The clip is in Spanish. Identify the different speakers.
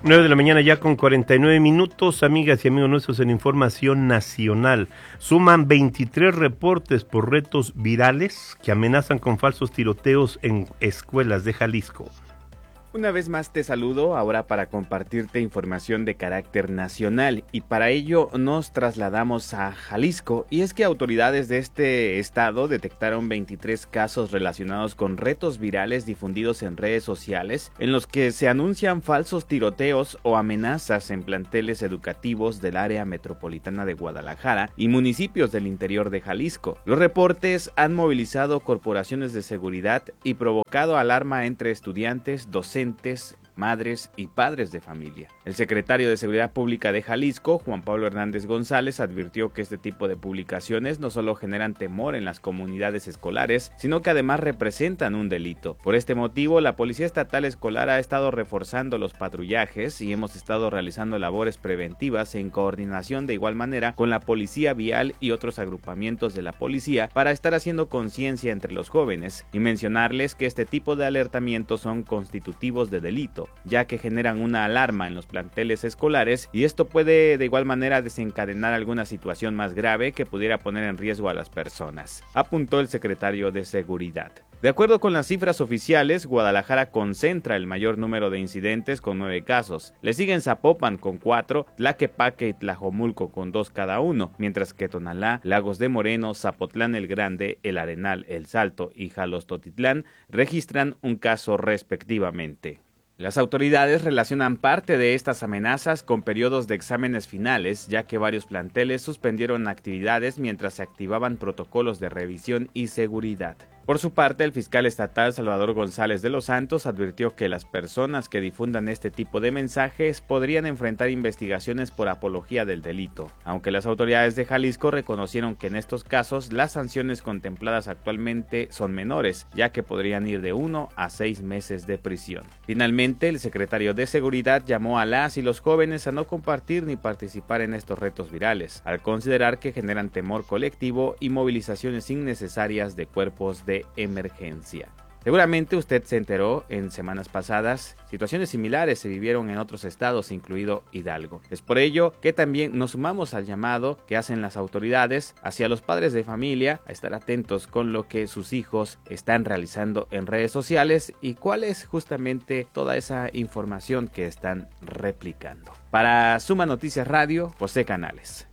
Speaker 1: 9 de la mañana ya con 49 minutos, amigas y amigos nuestros en Información Nacional. Suman 23 reportes por retos virales que amenazan con falsos tiroteos en escuelas de Jalisco.
Speaker 2: Una vez más te saludo ahora para compartirte información de carácter nacional y para ello nos trasladamos a Jalisco y es que autoridades de este estado detectaron 23 casos relacionados con retos virales difundidos en redes sociales en los que se anuncian falsos tiroteos o amenazas en planteles educativos del área metropolitana de Guadalajara y municipios del interior de Jalisco. Los reportes han movilizado corporaciones de seguridad y provocado alarma entre estudiantes, docentes, madres y padres de familia. El secretario de Seguridad Pública de Jalisco, Juan Pablo Hernández González, advirtió que este tipo de publicaciones no solo generan temor en las comunidades escolares, sino que además representan un delito. Por este motivo, la Policía Estatal Escolar ha estado reforzando los patrullajes y hemos estado realizando labores preventivas en coordinación de igual manera con la Policía Vial y otros agrupamientos de la policía para estar haciendo conciencia entre los jóvenes y mencionarles que este tipo de alertamientos son constitutivos de delito, ya que generan una alarma en los planteles escolares y esto puede de igual manera desencadenar alguna situación más grave que pudiera poner en riesgo a las personas, apuntó el secretario de Seguridad. De acuerdo con las cifras oficiales, Guadalajara concentra el mayor número de incidentes con 9 casos. Le siguen Zapopan con 4, Tlaquepaque y Tlajomulco con 2 cada uno, mientras que Tonalá, Lagos de Moreno, Zapotlán el Grande, El Arenal, El Salto y Jalostotitlán registran un caso respectivamente. Las autoridades relacionan parte de estas amenazas con periodos de exámenes finales, ya que varios planteles suspendieron actividades mientras se activaban protocolos de revisión y seguridad. Por su parte, el fiscal estatal Salvador González de los Santos advirtió que las personas que difundan este tipo de mensajes podrían enfrentar investigaciones por apología del delito, aunque las autoridades de Jalisco reconocieron que en estos casos las sanciones contempladas actualmente son menores, ya que podrían ir de 1 a 6 meses de prisión. Finalmente, el secretario de Seguridad llamó a las y los jóvenes a no compartir ni participar en estos retos virales, al considerar que generan temor colectivo y movilizaciones innecesarias de cuerpos de emergencia. Seguramente usted se enteró en semanas pasadas, situaciones similares se vivieron en otros estados, incluido Hidalgo. Es por ello que también nos sumamos al llamado que hacen las autoridades hacia los padres de familia a estar atentos con lo que sus hijos están realizando en redes sociales y cuál es justamente toda esa información que están replicando. Para Suma Noticias Radio, José Canales.